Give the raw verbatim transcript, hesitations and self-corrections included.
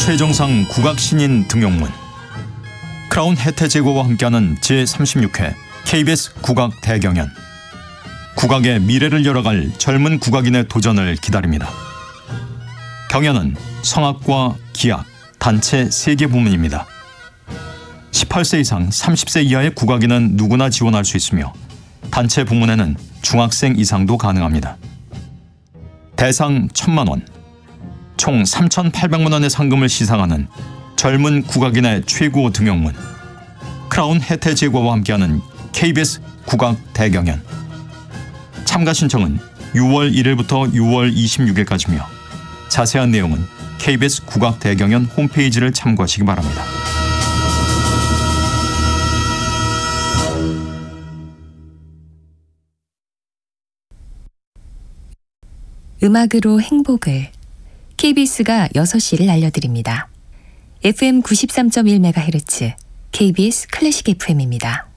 최정상 국악신인 등용문. 크라운 혜태제과와 함께하는 제삼십육 회 케이비에스 국악 대경연. 국악의 미래를 열어갈 젊은 국악인의 도전을 기다립니다. 경연은 성악과 기악, 단체 세 개 부문입니다. 십팔 세 이상 삼십 세 이하의 국악인은 누구나 지원할 수 있으며 단체 부문에는 중학생 이상도 가능합니다. 대상 천만 원, 총 삼천팔백만 원의 상금을 시상하는 젊은 국악인의 최고 등용문. 크라운 혜태제과와 함께하는 케이비에스 국악 대경연. 참가 신청은 유월 일일부터 유월 이십육일까지며 자세한 내용은 케이비에스 국악 대경연 홈페이지를 참고하시기 바랍니다. 음악으로 행복을. 케이비에스가 여섯 시를 알려드립니다. 에프엠 구십삼 점 일 메가헤르츠 케이비에스 클래식 에프엠입니다.